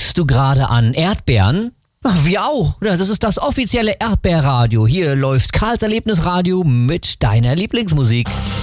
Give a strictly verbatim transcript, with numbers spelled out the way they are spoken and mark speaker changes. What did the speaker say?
Speaker 1: Denkst du gerade an Erdbeeren? Ach, wir auch. Ja, das ist das offizielle Erdbeerradio. Hier läuft Karls Erlebnisradio mit deiner Lieblingsmusik.